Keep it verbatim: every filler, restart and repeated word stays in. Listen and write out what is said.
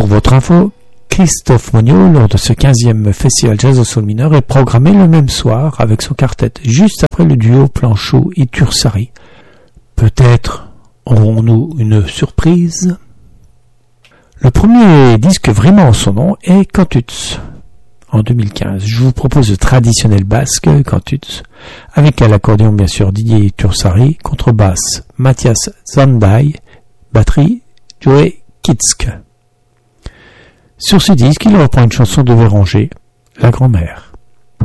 Pour votre info, Christophe Monio, lors de ce quinzième Festival Jazz au Sol mineur, est programmé le même soir avec son quartet, juste après le duo Planchot et Tursari. Peut-être aurons-nous une surprise? Le premier disque vraiment en son nom est Cantuts, en deux mille quinze. Je vous propose le traditionnel basque Cantuts, avec à l'accordion bien sûr Didier Tursari, contrebasse Mathias Zandai, batterie Joey Kitsk. Sur ce disque, il reprend une chanson de Béranger, La Grand-Mère.